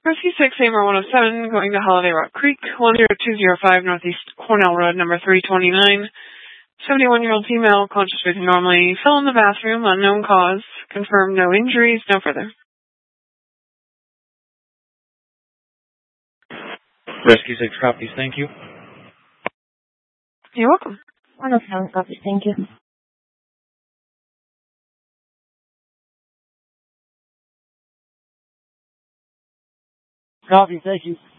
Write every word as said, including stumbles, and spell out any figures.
Rescue six, Amber one oh seven, going to Holiday Rock Creek, one zero two zero five Northeast Cornell Road, number three twenty-nine. seventy-one-year-old female, conscious breathing normally, fell in the bathroom, unknown cause, confirmed no injuries, no further. Rescue six copies, thank you. You're welcome. one oh seven copies, thank you. Copy, thank you.